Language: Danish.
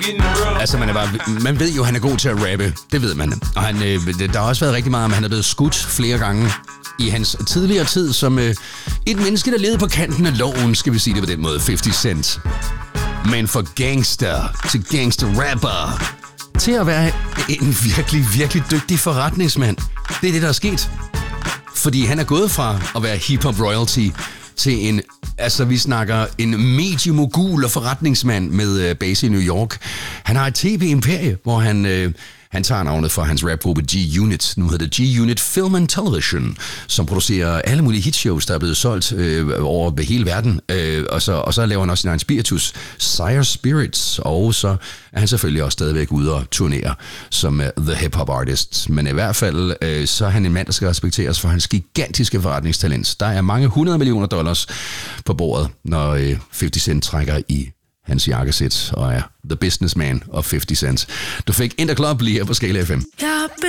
Altså, man ved jo, han er god til at rappe. Det ved man. Og der har også været rigtig meget om, han er blevet skudt flere gange i hans tidligere tid som et menneske, der levede på kanten af loven, skal vi sige det på den måde, 50 Cent. Men for gangster til gangster-rapper, til at være en virkelig, virkelig dygtig forretningsmand. Det er det, der er sket. Fordi han er gået fra at være hip-hop royalty til en, altså vi snakker en mediemogul og forretningsmand med base i New York. Han har et tv-imperie, hvor han tager navnet fra hans rapgruppe G-Unit. Nu hedder det G-Unit Film and Television, som producerer alle mulige hitshows, der er blevet solgt over hele verden. Og så laver han også sin egen spiritus, Sire Spirits. Og så er han selvfølgelig også stadigvæk ude og turnere som the hip-hop artist. Men i hvert fald, så er han en mand, der skal respekteres for hans gigantiske forretningstalent. Der er mange $100 millioner på bordet, når 50 Cent trækker i hans jakkesæt og er the businessman of 50 Cent. Du fik In The Club lige her på Skala FM.